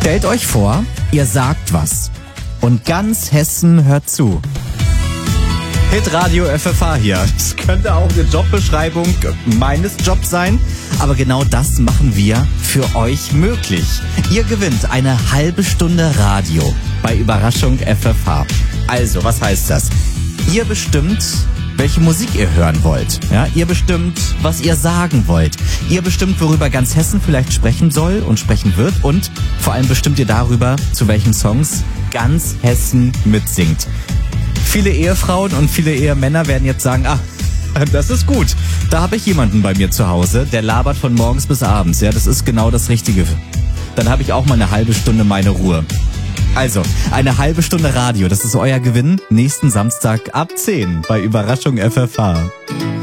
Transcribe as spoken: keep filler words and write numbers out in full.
Stellt euch vor, ihr sagt was und ganz Hessen hört zu. Hitradio F F H hier. Das könnte auch eine Jobbeschreibung meines Jobs sein, aber genau das machen wir für euch möglich. Ihr gewinnt eine halbe Stunde Radio bei Überraschung F F H. Also, was heißt das? Ihr bestimmt, welche Musik ihr hören wollt. Ja, ihr bestimmt, was ihr sagen wollt. Ihr bestimmt, worüber ganz Hessen vielleicht sprechen soll und sprechen wird. Und vor allem bestimmt ihr darüber, zu welchen Songs ganz Hessen mitsingt. Viele Ehefrauen und viele Ehemänner werden jetzt sagen, ah, das ist gut. Da habe ich jemanden bei mir zu Hause, der labert von morgens bis abends. Ja, das ist genau das Richtige. Dann habe ich auch mal eine halbe Stunde meine Ruhe. Also, eine halbe Stunde Radio, das ist euer Gewinn nächsten Samstag ab zehn bei Überraschung F F H.